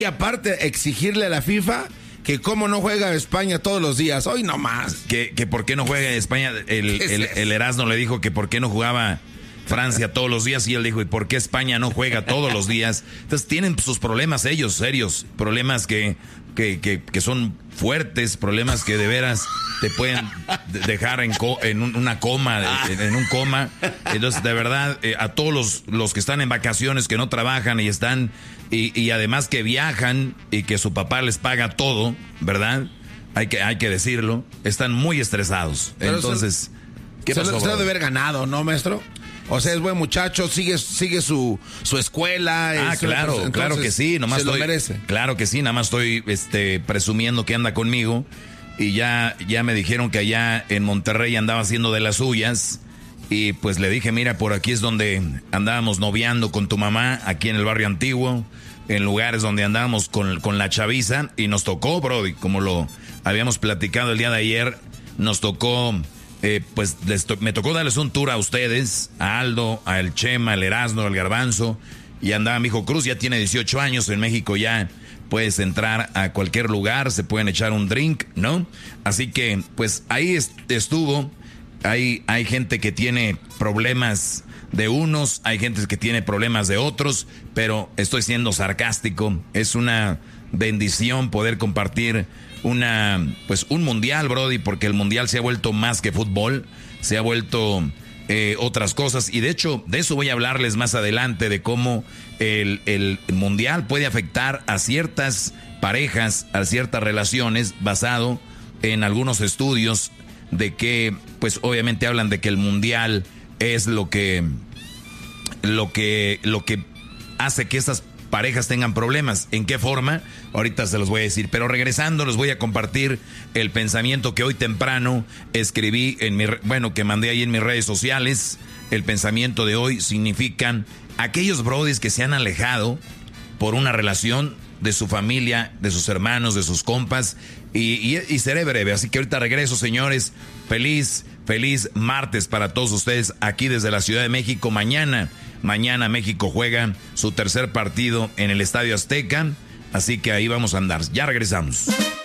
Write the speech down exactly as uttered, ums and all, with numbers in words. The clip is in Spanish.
Y aparte, exigirle a la FIFA que cómo no juega España todos los días. Hoy no más. Que, que por qué no juega España. El, el, el Erasmo le dijo que por qué no jugaba Francia todos los días. Y él dijo, ¿y por qué España no juega todos los días? Entonces tienen sus problemas ellos, serios. Problemas que, que, que, que son fuertes. Problemas que de veras te pueden dejar en, co, en un, una coma, en, en un coma. Entonces, de verdad, eh, a todos los, los que están en vacaciones, que no trabajan y están... Y, y además que viajan y que su papá les paga todo, ¿verdad? Hay que, hay que decirlo. Están muy estresados. Pero Entonces, se, ¿qué pasó? Se lo debe haber ganado, ¿no, maestro? O sea, es buen muchacho, sigue, sigue su, su escuela. Ah, claro, pues, claro que sí. Nomás se lo estoy, merece. Claro que sí, nada más estoy este, presumiendo que anda conmigo. Y ya, ya me dijeron que allá en Monterrey andaba haciendo de las suyas. Y pues le dije, mira, por aquí es donde andábamos noviando con tu mamá, aquí en el barrio antiguo, en lugares donde andábamos con, con la chaviza, y nos tocó, bro, y como lo habíamos platicado el día de ayer, nos tocó, eh, pues les to- me tocó darles un tour a ustedes, a Aldo, a El Chema, al Erasmo, al Garbanzo, y andaba mi hijo Cruz, ya tiene dieciocho años, en México ya puedes entrar a cualquier lugar, se pueden echar un drink, ¿no? Así que, pues ahí est- estuvo... Hay, hay gente que tiene problemas de unos, hay gente que tiene problemas de otros, pero estoy siendo sarcástico. Es una bendición poder compartir una, pues un mundial, Brody, porque el mundial se ha vuelto más que fútbol, se ha vuelto eh, otras cosas. Y de hecho, de eso voy a hablarles más adelante, de cómo el, el mundial puede afectar a ciertas parejas, a ciertas relaciones, basado en algunos estudios de que, pues obviamente hablan de que el mundial es lo que, lo que, lo que hace que estas parejas tengan problemas. ¿En qué forma? Ahorita se los voy a decir. Pero regresando, les voy a compartir el pensamiento que hoy temprano escribí en mi, bueno, que mandé ahí en mis redes sociales. El pensamiento de hoy significan aquellos brodis que se han alejado por una relación de su familia, de sus hermanos, de sus compas. Y, y, y seré breve, así que ahorita regreso, señores. Feliz, feliz martes para todos ustedes aquí desde la Ciudad de México. Mañana, mañana México juega su tercer partido en el Estadio Azteca, así que ahí vamos a andar. Ya regresamos.